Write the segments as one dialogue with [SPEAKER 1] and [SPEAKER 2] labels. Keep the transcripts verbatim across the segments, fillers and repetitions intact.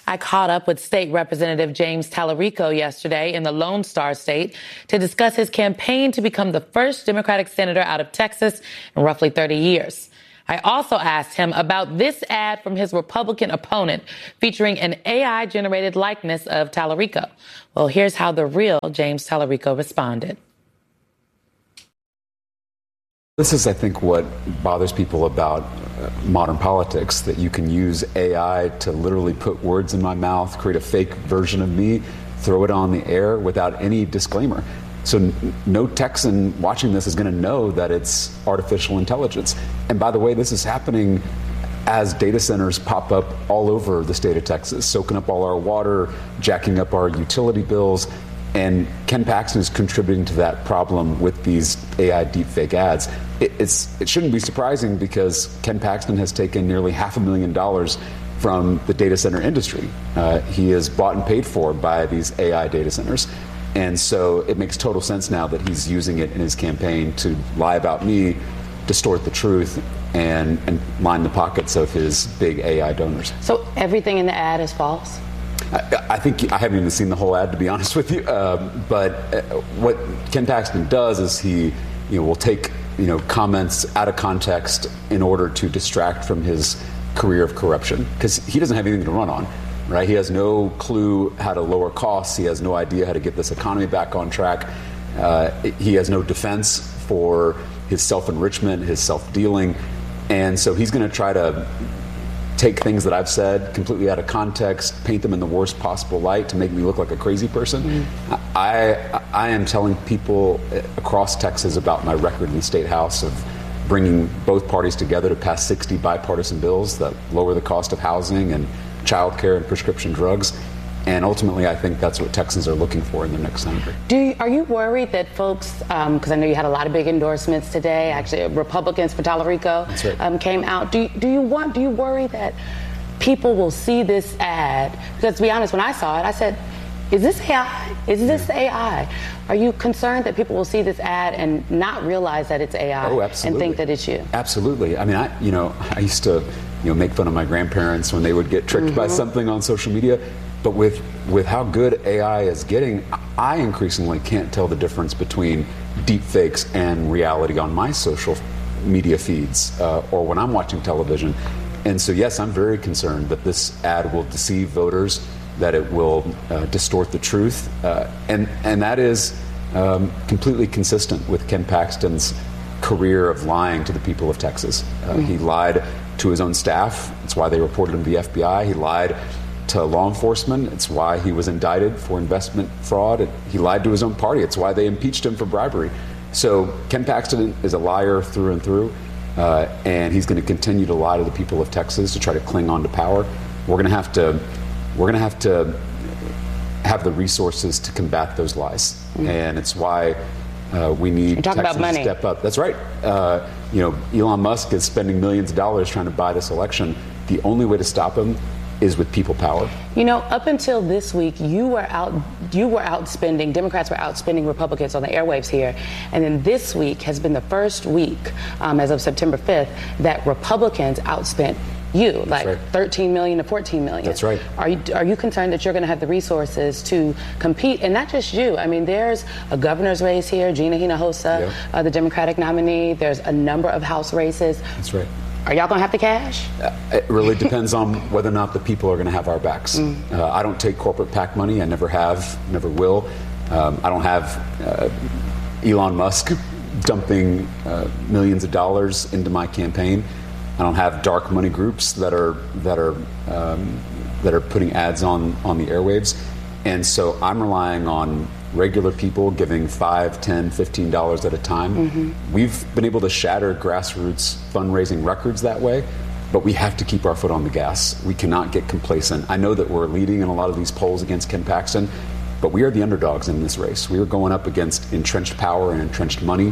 [SPEAKER 1] I caught up with State Representative James Talarico yesterday in the Lone Star State to discuss his campaign to become the first Democratic senator out of Texas in roughly thirty years. I also asked him about this ad from his Republican opponent featuring an A I-generated likeness of Talarico. Well, here's how the real James Talarico responded.
[SPEAKER 2] This is, I think, what bothers people about uh, modern politics, that you can use A I to literally put words in my mouth, create a fake version of me, throw it on the air without any disclaimer. So n- no Texan watching this is going to know that it's artificial intelligence. And by the way, this is happening as data centers pop up all over the state of Texas, soaking up all our water, jacking up our utility bills. And Ken Paxton is contributing to that problem with these A I deepfake ads. It, it's, it shouldn't be surprising because Ken Paxton has taken nearly half a million dollars from the data center industry. Uh, he is bought and paid for by these A I data centers. And so it makes total sense now that he's using it in his campaign to lie about me, distort the truth, and, and line the pockets of his big A I donors.
[SPEAKER 1] So everything in the ad is false?
[SPEAKER 2] I, I think I haven't even seen the whole ad, to be honest with you. Uh, but uh, what Ken Paxton does is he, you know, will take you know comments out of context in order to distract from his career of corruption, because he doesn't have anything to run on, right? He has no clue how to lower costs. He has no idea how to get this economy back on track. Uh, he has no defense for his self-enrichment, his self-dealing, and so he's going to try to take things that I've said completely out of context, paint them in the worst possible light to make me look like a crazy person. Mm-hmm. I I am telling people across Texas about my record in the State House of bringing both parties together to pass sixty bipartisan bills that lower the cost of housing and child care and prescription drugs. And ultimately, I think that's what Texans are looking for in their next senator.
[SPEAKER 1] Do you, are you worried that folks, because um, I know you had a lot of big endorsements today, actually Republicans for Talarico
[SPEAKER 2] right.
[SPEAKER 1] um, came out. Do, do you want? Do you worry that people will see this ad? Because to be honest, when I saw it, I said, is this A I? Is this A I? Are you concerned that people will see this ad and not realize that it's A I
[SPEAKER 2] oh, absolutely.
[SPEAKER 1] and think that it's you?
[SPEAKER 2] Absolutely. I mean, I you know, I used to you know make fun of my grandparents when they would get tricked mm-hmm. by something on social media. But with, with how good A I is getting, I increasingly can't tell the difference between deep fakes and reality on my social media feeds uh, or when I'm watching television. And so, yes, I'm very concerned that this ad will deceive voters, that it will uh, distort the truth. Uh, and, and that is um, completely consistent with Ken Paxton's career of lying to the people of Texas. Uh, mm-hmm. He lied to his own staff. That's why they reported him to the F B I. He lied to law enforcement. It's why he was indicted for investment fraud. It, he lied to his own party. It's why they impeached him for bribery. So Ken Paxton is a liar through and through, uh, and he's going to continue to lie to the people of Texas to try to cling on to power. We're going to have to, we're going to have to have the resources to combat those lies, mm-hmm. and it's why uh, we need Texas to step up. That's right. Uh, you know, Elon Musk is spending millions of dollars trying to buy this election. The only way to stop him is with people power.
[SPEAKER 1] You know, up until this week, you were out, you were outspending, Democrats were outspending Republicans on the airwaves here. And then this week has been the first week, um, as of September fifth, that Republicans outspent you, like right. thirteen million to fourteen million.
[SPEAKER 2] That's right.
[SPEAKER 1] Are you, are you concerned that you're going to have the resources to compete? And not just you. I mean, there's a governor's race here, Gina Hinojosa, yep. uh, the Democratic nominee. There's a number of House races.
[SPEAKER 2] That's right.
[SPEAKER 1] Are y'all going to have the cash?
[SPEAKER 2] Uh, it really depends on whether or not the people are going to have our backs. Mm. Uh, I don't take corporate PAC money. I never have, never will. Um, I don't have uh, Elon Musk dumping uh, millions of dollars into my campaign. I don't have dark money groups that are that are um, that are putting ads on on the airwaves. And so I'm relying on regular people giving five, ten, fifteen dollars at a time. Mm-hmm. We've been able to shatter grassroots fundraising records that way, but we have to keep our foot on the gas. We cannot get complacent. I know that we're leading in a lot of these polls against Ken Paxton, but we are the underdogs in this race. We are going up against entrenched power and entrenched money.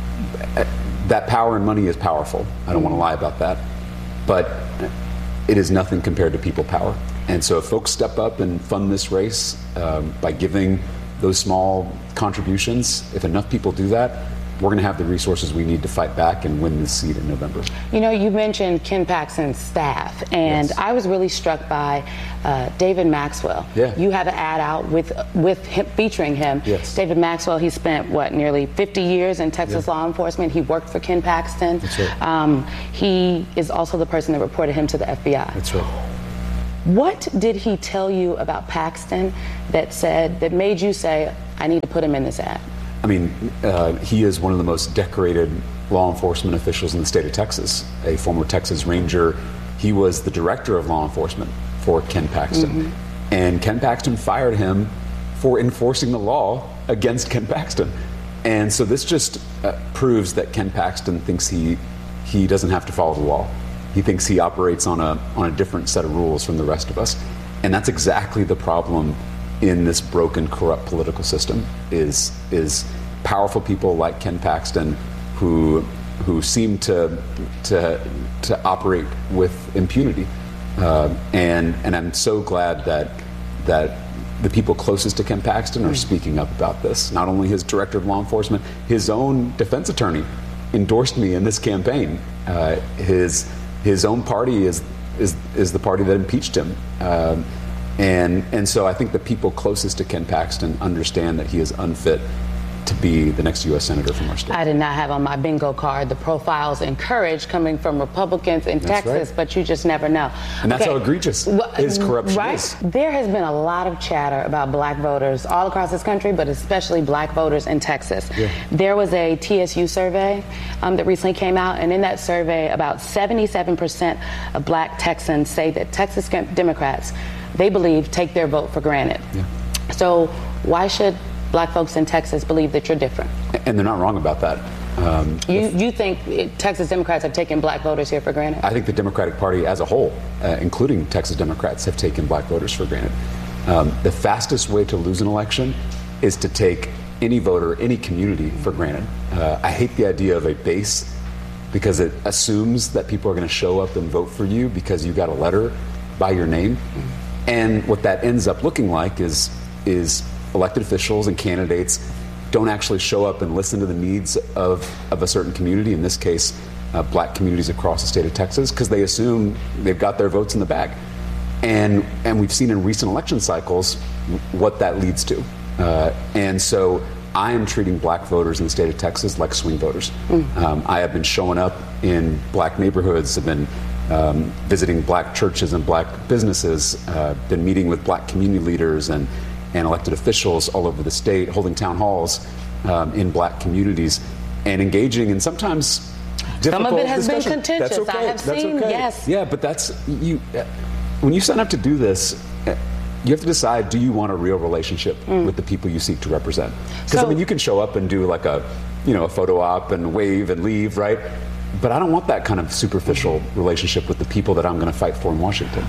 [SPEAKER 2] That power and money is powerful. I don't mm-hmm. want to lie about that. But it is nothing compared to people power. And so if folks step up and fund this race um, by giving those small contributions, if enough people do that, we're going to have the resources we need to fight back and win this seat in November.
[SPEAKER 3] You know, you mentioned Ken Paxton's staff, and
[SPEAKER 2] yes.
[SPEAKER 3] I was really struck by uh, David Maxwell.
[SPEAKER 2] Yeah.
[SPEAKER 3] You have an ad out with with him, featuring him.
[SPEAKER 2] Yes.
[SPEAKER 3] David Maxwell, he spent, what, nearly fifty years in Texas yeah. law enforcement. He worked for Ken Paxton.
[SPEAKER 2] That's right.
[SPEAKER 3] Um, he is also the person that reported him to the F B I.
[SPEAKER 2] That's right.
[SPEAKER 3] What did he tell you about Paxton that said, that made you say, I need to put him in this ad?
[SPEAKER 2] I mean, uh, he is one of the most decorated law enforcement officials in the state of Texas, a former Texas Ranger. He was the director of law enforcement for Ken Paxton. Mm-hmm. And Ken Paxton fired him for enforcing the law against Ken Paxton. And so this just uh, proves that Ken Paxton thinks he he doesn't have to follow the law. He thinks he operates on a on a different set of rules from the rest of us. And that's exactly the problem in this broken, corrupt political system, is is powerful people like Ken Paxton who who seem to to to operate with impunity. Uh, and and I'm so glad that that the people closest to Ken Paxton are speaking up about this. Not only his director of law enforcement, his own defense attorney endorsed me in this campaign. Uh, his his own party is is is the party that impeached him. Um, and and so I think the people closest to Ken Paxton understand that he is unfit to be the next U S senator from our state.
[SPEAKER 3] I did not have on my bingo card the profiles and courage coming from Republicans in
[SPEAKER 2] That's
[SPEAKER 3] Texas,
[SPEAKER 2] right.
[SPEAKER 3] but you just never know.
[SPEAKER 2] And that's
[SPEAKER 3] okay.
[SPEAKER 2] how egregious
[SPEAKER 3] well,
[SPEAKER 2] his corruption
[SPEAKER 3] right?
[SPEAKER 2] is.
[SPEAKER 3] There has been a lot of chatter about black voters all across this country, but especially black voters in Texas.
[SPEAKER 2] Yeah.
[SPEAKER 3] There was a T S U survey um, that recently came out, and in that survey, about seventy-seven percent of black Texans say that Texas Democrats, they believe, take their vote for granted.
[SPEAKER 2] Yeah.
[SPEAKER 3] So why should black folks in Texas believe that you're different?
[SPEAKER 2] And they're not wrong about that. Um,
[SPEAKER 3] you, you think Texas Democrats have taken black voters here for granted?
[SPEAKER 2] I think the Democratic Party as a whole, uh, including Texas Democrats, have taken black voters for granted. Um, the fastest way to lose an election is to take any voter, any community for granted. Uh, I hate the idea of a base because it assumes that people are going to show up and vote for you because you got a letter by your name. And what that ends up looking like is is elected officials and candidates don't actually show up and listen to the needs of, of a certain community, in this case, uh, black communities across the state of Texas, because they assume they've got their votes in the bag. And and we've seen in recent election cycles what that leads to. Uh, and so I am treating black voters in the state of Texas like swing voters. Mm. Um, I have been showing up in black neighborhoods, have been um, visiting black churches and black businesses, uh, been meeting with black community leaders and and elected officials all over the state, holding town halls um, in black communities, and engaging in sometimes difficult
[SPEAKER 3] Some of it has
[SPEAKER 2] discussion.
[SPEAKER 3] been contentious.
[SPEAKER 2] That's okay.
[SPEAKER 3] I have
[SPEAKER 2] That's
[SPEAKER 3] seen,
[SPEAKER 2] okay.
[SPEAKER 3] yes.
[SPEAKER 2] Yeah, but that's you. Uh, when you sign up to do this, uh, you have to decide: do you want a real relationship mm. with the people you seek to represent? Because
[SPEAKER 3] so,
[SPEAKER 2] I mean, you can show up and do like a, you know, a photo op and wave and leave, right? But I don't want that kind of superficial relationship with the people that I'm going to fight for in Washington.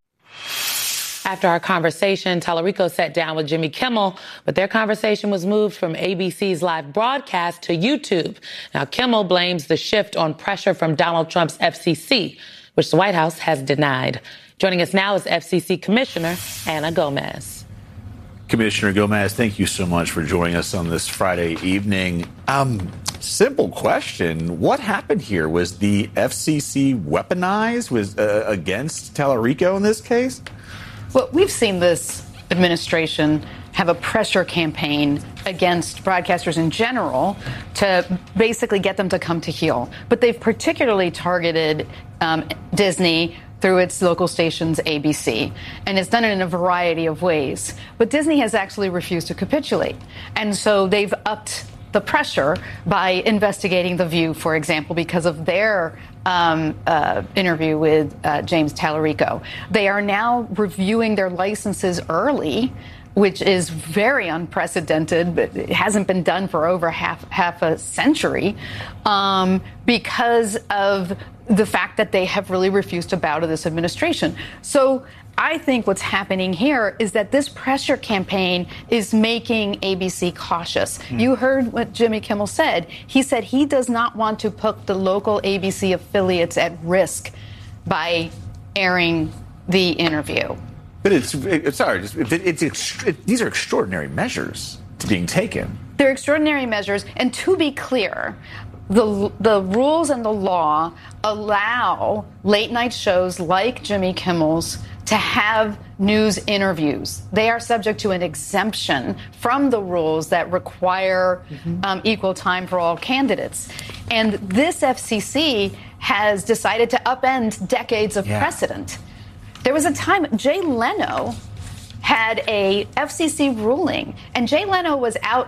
[SPEAKER 1] After our conversation, Tallarico sat down with Jimmy Kimmel, but their conversation was moved from A B C's live broadcast to YouTube. Now, Kimmel blames the shift on pressure from Donald Trump's F C C, which the White House has denied. Joining us now is F C C Commissioner Ana Gomez.
[SPEAKER 4] Commissioner Gomez, thank you so much for joining us on this Friday evening. Um, simple question. What happened here? Was the F C C weaponized was uh, against Tallarico in this case?
[SPEAKER 5] Well, we've seen this administration have a pressure campaign against broadcasters in general to basically get them to come to heel. But they've particularly targeted um, Disney through its local stations, A B C. And it's done it in a variety of ways. But Disney has actually refused to capitulate. And so they've upped the pressure by investigating The View, for example, because of their um, uh, interview with uh, James Tallarico. They are now reviewing their licenses early, which is very unprecedented, but it hasn't been done for over half half a century, um, because of the fact that they have really refused to bow to this administration. So I think what's happening here is that this pressure campaign is making A B C cautious. Mm. You heard what Jimmy Kimmel said. He said he does not want to put the local A B C affiliates at risk by airing the interview.
[SPEAKER 4] But it's, it, sorry, it's, it's, it's it, these are extraordinary measures to being taken.
[SPEAKER 5] They're extraordinary measures. And to be clear, the the rules and the law allow late night shows like Jimmy Kimmel's to have news interviews. They are subject to an exemption from the rules that require mm-hmm. um, equal time for all candidates. And this F C C has decided to upend decades of yeah. precedent. There was a time Jay Leno had a F C C ruling, and Jay Leno was out